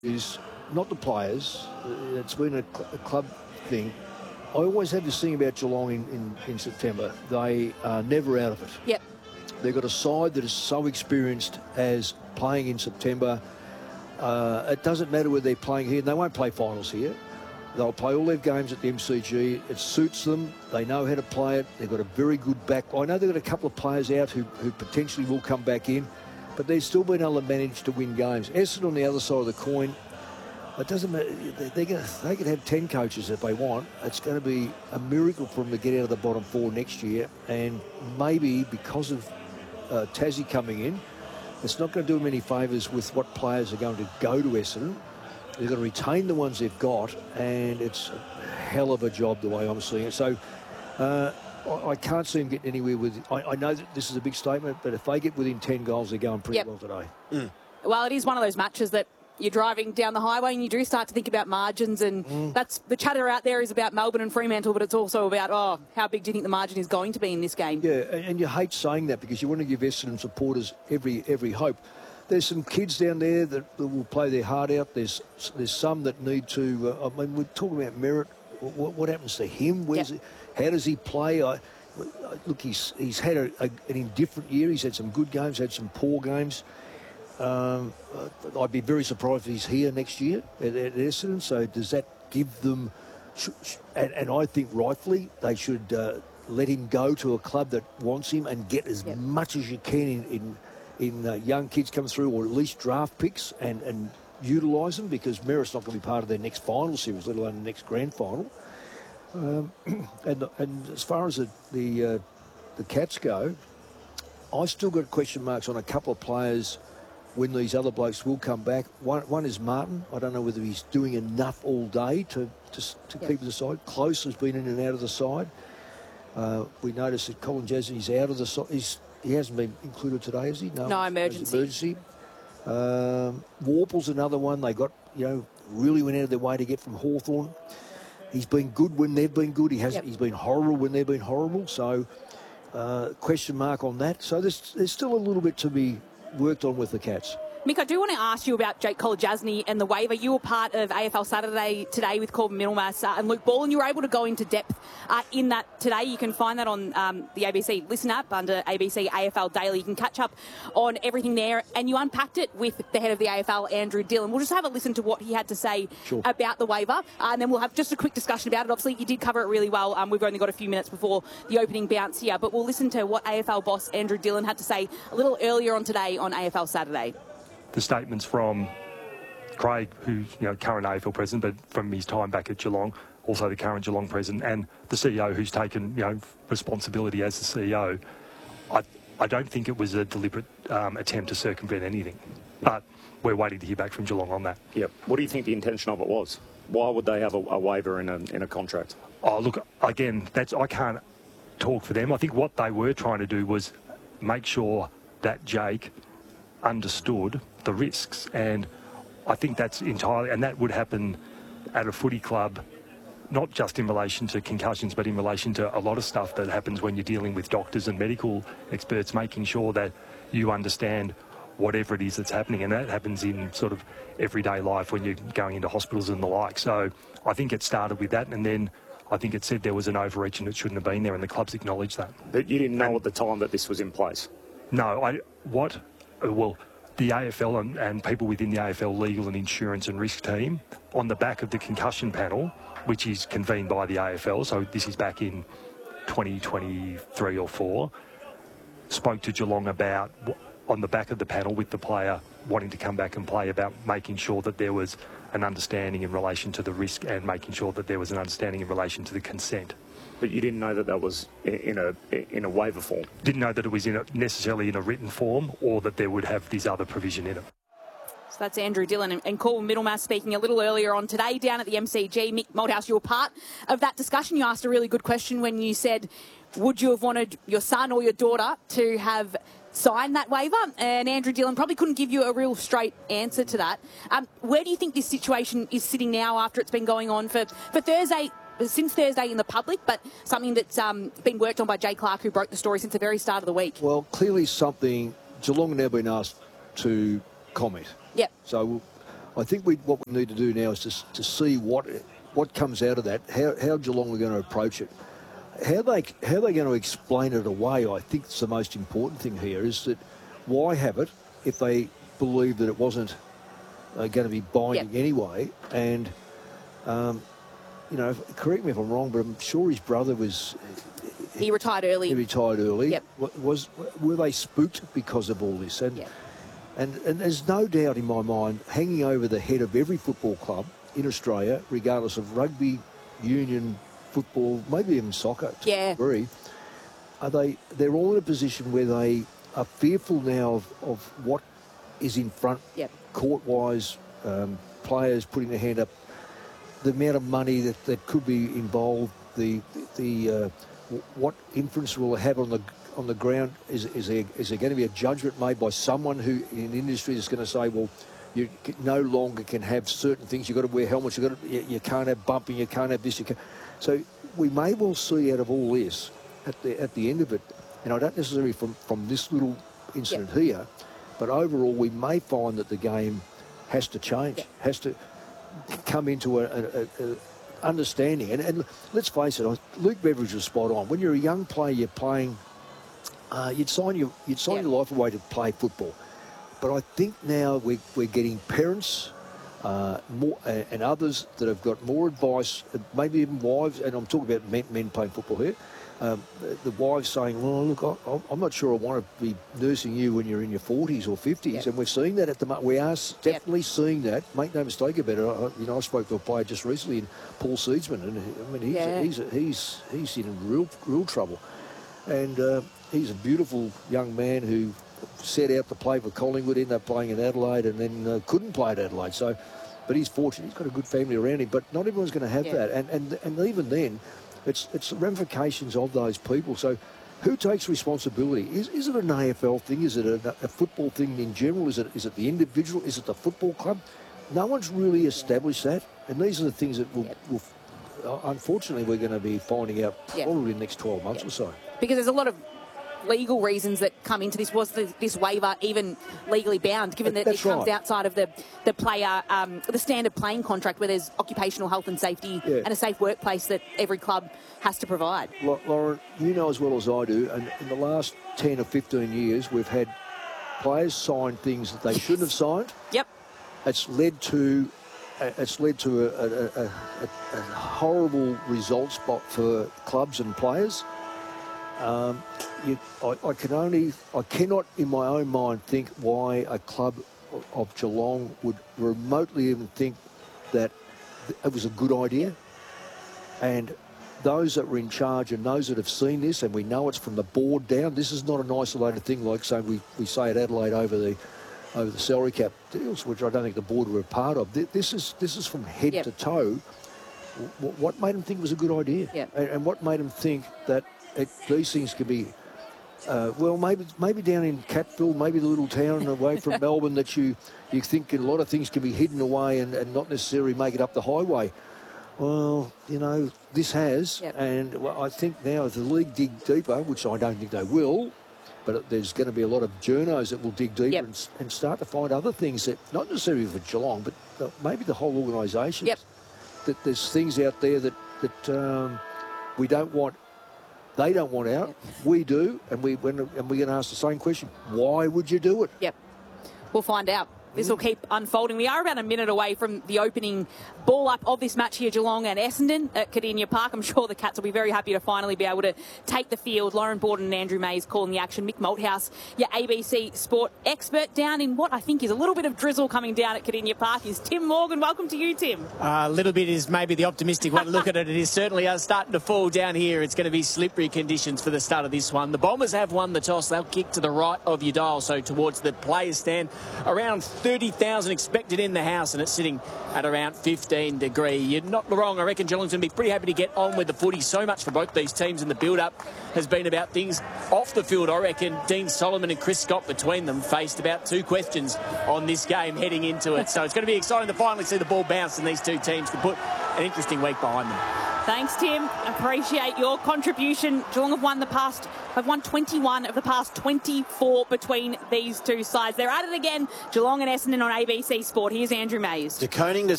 is not the players. It's been a club thing. I always have this thing about Geelong in September. They are never out of it. Yep. They've got a side that is so experienced as playing in September. It doesn't matter whether they're playing here. They won't play finals here. They'll play all their games at the MCG. It suits them. They know how to play it. They've got a very good back. I know they've got a couple of players out who potentially will come back in, but they've still been able to manage to win games. Essendon on the other side of the coin, it doesn't matter. They could have 10 coaches if they want. It's going to be a miracle for them to get out of the bottom four next year. And maybe because of Tassie coming in, it's not going to do them any favours with what players are going to go to Essendon. They're going to retain the ones they've got, and it's a hell of a job the way I'm seeing it. So I can't see them getting anywhere with... I know that this is a big statement, but if they get within 10 goals, they're going pretty well today. Mm. Well, it is one of those matches that you're driving down the highway and you do start to think about margins, and that's the chatter out there is about Melbourne and Fremantle, but it's also about, how big do you think the margin is going to be in this game? Yeah, and you hate saying that because you want to give Essendon supporters every hope. There's some kids down there that will play their heart out. There's some that need to... we're talking about Merritt. What happens to him? How does he play? Look, he's had an indifferent year. He's had some good games, had some poor games. I'd be very surprised if he's here next year at Essendon. So does that give them... And I think rightfully they should let him go to a club that wants him and get as much as you can in young kids come through, or at least draft picks, and utilise them, because Merritt's not going to be part of their next final series, let alone the next grand final. And as far as the Cats go, I've still got question marks on a couple of players when these other blokes will come back. One is Martin. I don't know whether he's doing enough all day to keep the side. Close has been in and out of the side. We noticed that Colin Jasney's out of the side. He hasn't been included today, has he? No emergency. Warple's another one. They got, really went out of their way to get from Hawthorn. He's been good when they've been good. He's been horrible when they've been horrible. So, question mark on that. So there's still a little bit to be worked on with the Cats. Mick, I do want to ask you about Jake Kolodjasny and the waiver. You were part of AFL Saturday today with Corbin Middlemass and Luke Ball, and you were able to go into depth in that today. You can find that on the ABC Listen app under ABC AFL Daily. You can catch up on everything there, and you unpacked it with the head of the AFL, Andrew Dillon. We'll just have a listen to what he had to say about the waiver, and then we'll have just a quick discussion about it. Obviously, you did cover it really well. We've only got a few minutes before the opening bounce here, but we'll listen to what AFL boss Andrew Dillon had to say a little earlier on today on AFL Saturday. The statements from Craig, who's current AFL president, but from his time back at Geelong, also the current Geelong president, and the CEO who's taken responsibility as the CEO. I don't think it was a deliberate attempt to circumvent anything, but we're waiting to hear back from Geelong on that. Yep. What do you think the intention of it was? Why would they have a waiver in a contract? Oh, look, again, I can't talk for them. I think what they were trying to do was make sure that Jake understood the risks, and I think that's entirely, and that would happen at a footy club, not just in relation to concussions, but in relation to a lot of stuff that happens when you're dealing with doctors and medical experts, making sure that you understand whatever it is that's happening, and that happens in sort of everyday life when you're going into hospitals and the like. So I think it started with that, and then I think it said there was an overreach and it shouldn't have been there, and the clubs acknowledged that. But you didn't know at the time that this was in place? No, the AFL and people within the AFL legal and insurance and risk team, on the back of the concussion panel, which is convened by the AFL, so this is back in 2023 or 4, spoke to Geelong about, on the back of the panel with the player wanting to come back and play, about making sure that there was an understanding in relation to the risk and making sure that there was an understanding in relation to the consent. But you didn't know that was in a waiver form? Didn't know that it was necessarily in a written form, or that there would have this other provision in it. So that's Andrew Dillon and Corbin Middlemass speaking a little earlier on today down at the MCG. Mick Malthouse, you were part of that discussion. You asked a really good question when you said, would you have wanted your son or your daughter to have signed that waiver? And Andrew Dillon probably couldn't give you a real straight answer to that. Where do you think this situation is sitting now after it's been going on for Thursday? Since Thursday in the public, but something that's been worked on by Jay Clark, who broke the story since the very start of the week. Well, clearly something... Geelong have now been asked to comment. Yep. So I think what we need to do now is to see what comes out of that, how Geelong are going to approach it. How they going to explain it away, I think it's the most important thing here, is that why have it if they believe that it wasn't going to be binding anyway? And, correct me if I'm wrong, but I'm sure his brother was... He retired early. He retired early. Yep. Were they spooked because of all this? And there's no doubt in my mind, hanging over the head of every football club in Australia, regardless of rugby, union, football, maybe even soccer, to a degree, they're all in a position where they are fearful now of what is in front, court-wise, players putting their hand up, the amount of money that could be involved, what influence will it have on the ground? Is there going to be a judgment made by someone who in the industry is going to say, well, you no longer can have certain things. You've got to wear helmets. You can't have bumping. You can't have this. So we may well see out of all this at the end of it, and I don't necessarily from this little incident here, but overall we may find that the game has to change, has to come into a understanding. And let's face it, Luke Beveridge was spot on. When you're a young player, you're playing. You'd sign your life away to play football. But I think now we're getting parents more and others that have got more advice, maybe even wives, and I'm talking about men playing football here. The wives saying, well, look, I'm not sure I want to be nursing you when you're in your 40s or 50s. And we're seeing that at the moment. We are definitely seeing that. Make no mistake about it. I spoke to a player just recently, Paul Seedsman, and he's in real trouble. And he's a beautiful young man who set out to play for Collingwood, ended up playing in Adelaide, and then couldn't play at Adelaide. So, but he's fortunate. He's got a good family around him. But not everyone's going to have that. And even then, it's the ramifications of those people. So, who takes responsibility? Is it an AFL thing? Is it a football thing in general? Is it the individual? Is it the football club? No one's really established that. And these are the things that will unfortunately, we're going to be finding out probably in the next 12 months or so. Because there's a lot of legal reasons that come into this. Was this waiver even legally bound, given that it comes outside of the player, the standard playing contract where there's occupational health and safety and a safe workplace that every club has to provide? Lauren, you know as well as I do, and in the last 10 or 15 years, we've had players sign things that they shouldn't have signed. Yep. It's led to a horrible result spot for clubs and players. I cannot in my own mind think why a club of Geelong would remotely even think that it was a good idea. And those that were in charge and those that have seen this, and we know it's from the board down, this is not an isolated thing like say we say at Adelaide over the salary cap deals, which I don't think the board were a part of. This is from head to toe. What made them think it was a good idea? And what made them think that these things could be, maybe down in Catville, maybe the little town away from Melbourne, that you think a lot of things can be hidden away and not necessarily make it up the highway. Well, this has, and I think now if the league dig deeper, which I don't think they will, but there's going to be a lot of journos that will dig deeper and start to find other things that, not necessarily for Geelong, but maybe the whole organisation, that there's things out there that we don't want. They don't want out. We do, and we're going to ask the same question: why would you do it? Yep, we'll find out. This will keep unfolding. We are about a minute away from the opening ball up of this match here, Geelong and Essendon at Kardinia Park. I'm sure the Cats will be very happy to finally be able to take the field. Lauren Borden and Andrew Mays calling the action. Mick Malthouse, your ABC sport expert, down in what I think is a little bit of drizzle coming down at Kardinia Park is Tim Morgan. Welcome to you, Tim. A little bit is maybe the optimistic way to look at it. It is certainly starting to fall down here. It's going to be slippery conditions for the start of this one. The Bombers have won the toss. They'll kick to the right of your dial, so towards the players' stand. Around 30,000 expected in the house, and it's sitting at around 15 degrees. You're not wrong. I reckon Geelong's going to be pretty happy to get on with the footy. So much for both these teams, and the build-up has been about things off the field. I reckon Dean Solomon and Chris Scott between them faced about 2 questions on this game heading into it. So it's going to be exciting to finally see the ball bounce, and these two teams can put an interesting week behind them. Thanks, Tim. Appreciate your contribution. Geelong have won 21 of the past 24 between these two sides. They're at it again. Geelong and Essendon on ABC Sport. Here's Andrew Mays. De Koning to